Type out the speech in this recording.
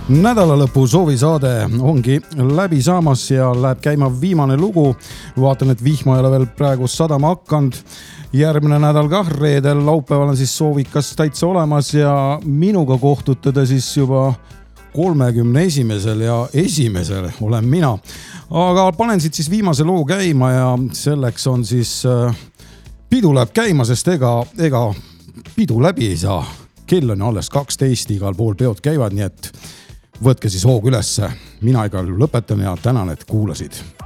Nädalalõpu soovisaade ongi läbi saamas ja läheb käima viimane lugu. Vaatan, et vihma ei ole veel praegu sadama hakkanud. Järgmine nädal kah reedel, laupäeval on siis soovikas täitsa olemas ja minuga kohtutada siis juba 31. ja 1. olen mina. Aga panen siit siis viimase loo käima ja selleks on siis pidu läheb käima, sest ega pidu läbi ei saa. Kell on alles 12, igal pool peod käivad, nii et võtke siis hoog ülesse. Mina igal lõpetan ja tänan, et kuulasid.